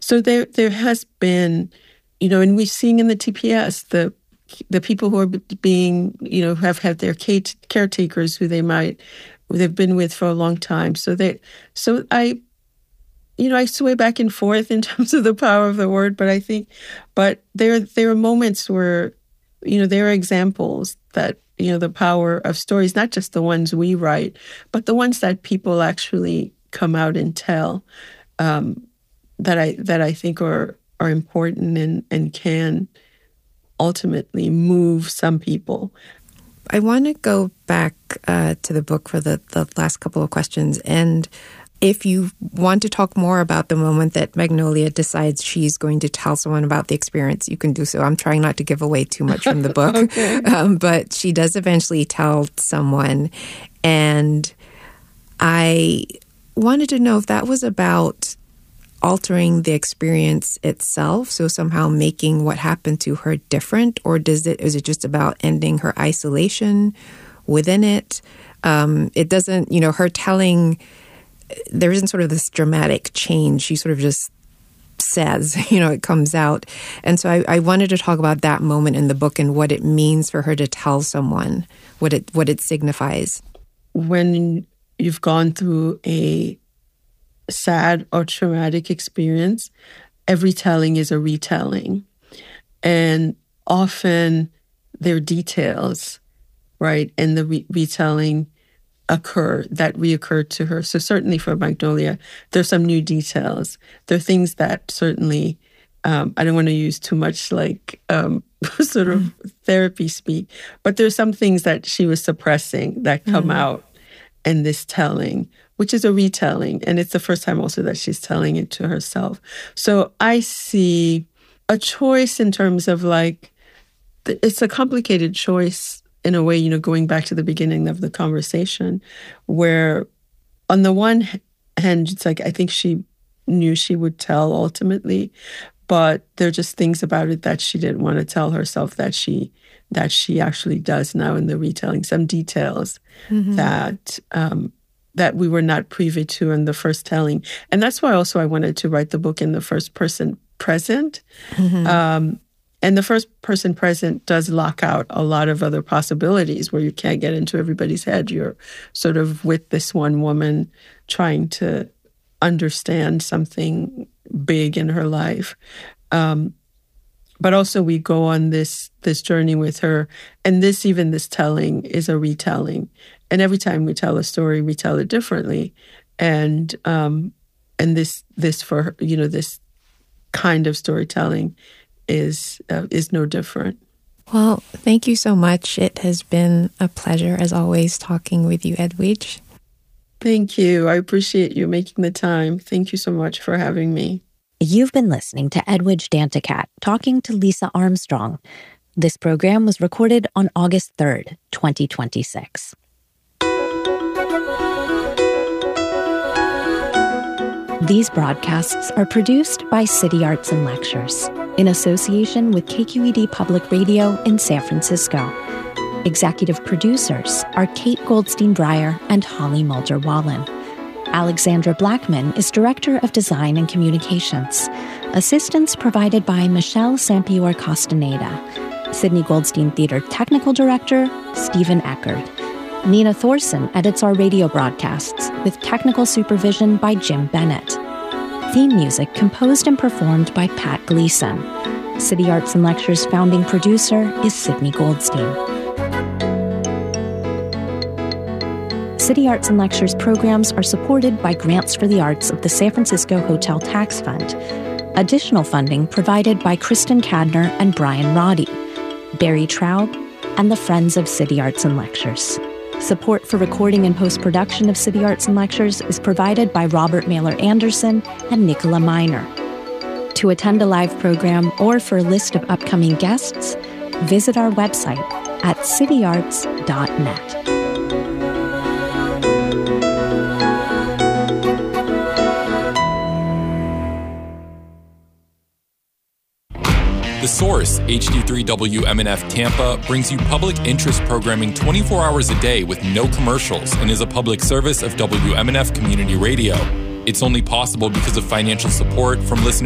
So there has been, and we're seeing in the TPS, the people who are being, have had their caretakers who they've been with for a long time. So I sway back and forth in terms of the power of the word, but there are moments where, there are examples that, the power of stories, not just the ones we write, but the ones that people actually come out and tell, that I think are important and can ultimately move some people. I want to go back to the book for the last couple of questions. And if you want to talk more about the moment that Magnolia decides she's going to tell someone about the experience, you can do so. I'm trying not to give away too much from the book. Okay. But she does eventually tell someone. And I wanted to know if that was about altering the experience itself, so somehow making what happened to her different, or is it just about ending her isolation within it? It doesn't, her telling, there isn't sort of this dramatic change. She sort of just says, it comes out. And so I wanted to talk about that moment in the book and what it means for her to tell someone, what it signifies. When you've gone through a sad or traumatic experience, every telling is a retelling. And often there are details, right, in the retelling that reoccurred to her. So certainly for Magnolia, there's some new details. There are things that certainly, I don't want to use too much sort of therapy speak, but there's some things that she was suppressing that come out in this telling, which is a retelling. And it's the first time also that she's telling it to herself. So I see a choice in terms of it's a complicated choice in a way, going back to the beginning of the conversation, where on the one hand, it's I think she knew she would tell ultimately, but there are just things about it that she didn't want to tell herself that she actually does now in the retelling, some details that we were not privy to in the first telling. And that's why also I wanted to write the book in the first person present. And the first person present does lock out a lot of other possibilities where you can't get into everybody's head. You're sort of with this one woman trying to understand something big in her life. But also we go on this journey with her. And this telling is a retelling. And every time we tell a story, we tell it differently. And this for her, this kind of storytelling is no different. Well, thank you so much. It has been a pleasure, as always, talking with you, Edwidge. Thank you. I appreciate you making the time. Thank you so much for having me. You've been listening to Edwidge Danticat talking to Lisa Armstrong. This program was recorded on August 3rd, 2026. These broadcasts are produced by City Arts and Lectures in association with KQED Public Radio in San Francisco. Executive producers are Kate Goldstein-Breyer and Holly Mulder-Wallen. Alexandra Blackman is Director of Design and Communications. Assistance provided by Michelle Sampior-Castaneda. Sydney Goldstein Theater Technical Director, Stephen Eckert. Nina Thorson edits our radio broadcasts with technical supervision by Jim Bennett. Theme music composed and performed by Pat Gleason. City Arts and Lectures founding producer is Sydney Goldstein. City Arts and Lectures programs are supported by grants for the arts of the San Francisco Hotel Tax Fund. Additional funding provided by Kristen Kadner and Brian Roddy, Barry Traub, and the Friends of City Arts and Lectures. Support for recording and post-production of City Arts and Lectures is provided by Robert Mailer Anderson and Nicola Miner. To attend a live program or for a list of upcoming guests, visit our website at cityarts.net. The Source, HD3 WMNF Tampa, brings you public interest programming 24 hours a day with no commercials and is a public service of WMNF Community Radio. It's only possible because of financial support from listeners